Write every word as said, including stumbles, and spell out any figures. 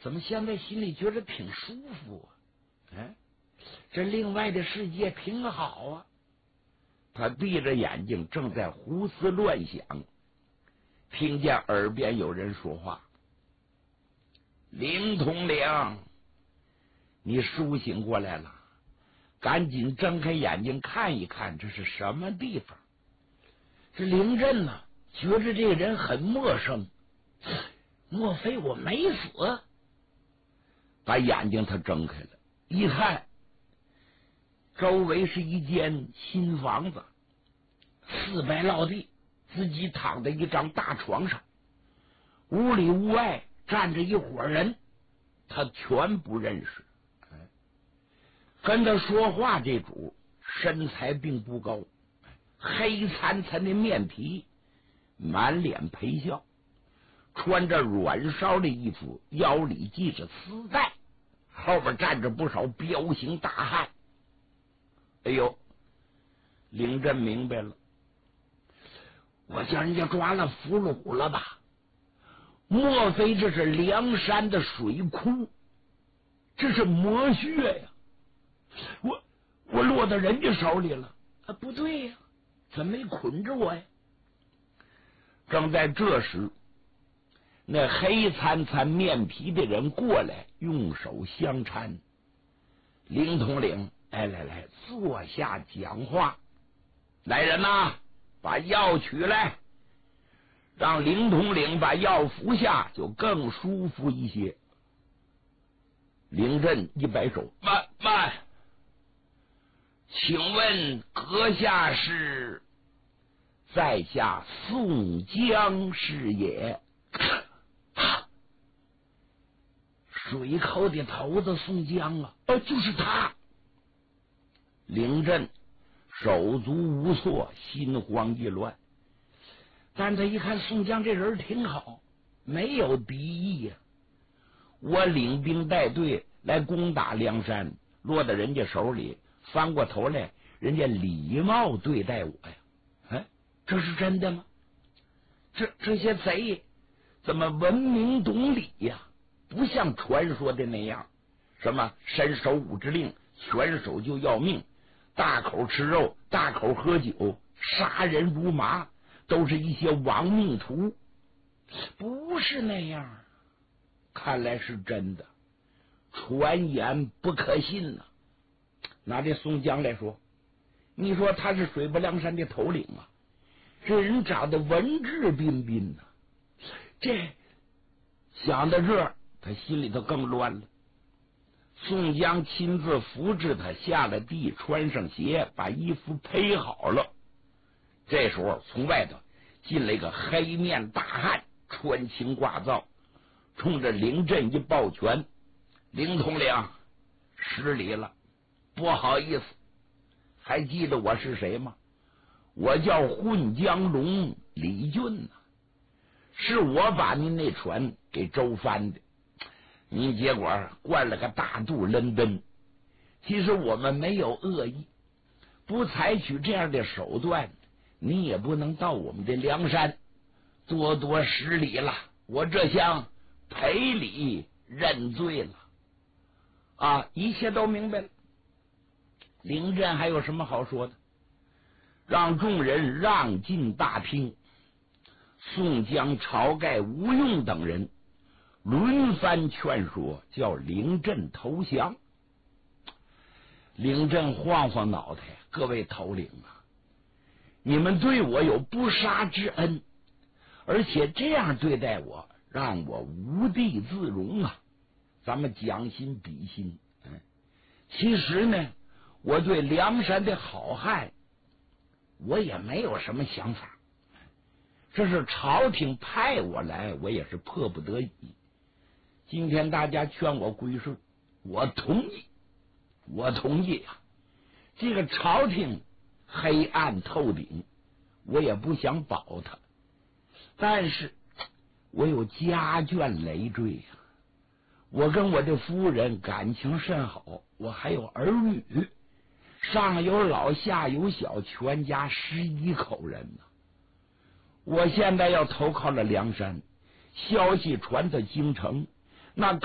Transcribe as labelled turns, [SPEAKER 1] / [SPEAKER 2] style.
[SPEAKER 1] 怎么现在心里觉得挺舒服啊？哎，这另外的世界挺好啊。他闭着眼睛，正在胡思乱想，听见耳边有人说话：“林统领，你苏醒过来了，赶紧睁开眼睛看一看，这是什么地方？”这林震呢，觉着这个人很陌生，莫非我没死？把眼睛他睁开了，一看，周围是一间新房子，四白落地，自己躺在一张大床上，屋里屋外站着一伙人，他全不认识。跟他说话这主身材并不高，黑惨惨的面皮，满脸陪笑，穿着软烧的衣服，腰里系着丝带，后边站着不少彪形大汉。哎呦，林震明白了，我叫人家抓了俘虏了吧？莫非这是梁山的水库？这是魔穴呀！我我落到人家手里了啊！不对呀，怎么没捆着我呀？正在这时，那黑惨惨面皮的人过来，用手相搀。林统领，来来来，坐下讲话。来人呐，把药取来，让林统领把药服下，就更舒服一些。林震一摆手，慢慢，请问阁下是？在下宋江是也。水寇的头子宋江啊，呃，就是他。林震手足无措，心慌意乱，但他一看宋江这人挺好，没有敌意呀、啊。我领兵带队来攻打梁山，落到人家手里，翻过头来，人家礼貌对待我呀。哎，这是真的吗？这这些贼怎么文明懂礼呀？不像传说的那样，什么伸手五指令，拳手就要命，大口吃肉，大口喝酒，杀人如麻，都是一些亡命徒。不是那样，看来是真的，传言不可信呐、啊。拿这宋江来说，你说他是水泊梁山的头领啊，这人长得文质彬彬呐、啊，这想到这儿，他心里头更乱了。宋江亲自扶着他下了地，穿上鞋，把衣服披好了。这时候从外头进来一个黑面大汉，穿青挂皂，冲着林震一抱拳：“林统领，失礼了，不好意思，还记得我是谁吗？我叫混江龙李俊呐、啊，是我把您那船给周翻的。你结果灌了个大肚扔灯，其实我们没有恶意，不采取这样的手段，你也不能到我们的梁山，多多失礼了。我这厢赔礼认罪了。啊，一切都明白了。林震还有什么好说的？让众人让进大厅，宋江、晁盖、吴用等人轮番劝说，叫林震投降。林震晃晃脑袋，各位头领啊，你们对我有不杀之恩，而且这样对待我，让我无地自容啊！咱们将心比心，嗯，其实呢，我对梁山的好汉，我也没有什么想法。这是朝廷派我来，我也是迫不得已。今天大家劝我归顺，我同意，我同意啊！这个朝廷黑暗透顶，我也不想保他，但是我有家眷累赘呀、啊。我跟我的夫人感情甚好，我还有儿女，上有老下有小，全家十一口人呢、啊。我现在要投靠了梁山，消息传到京城，那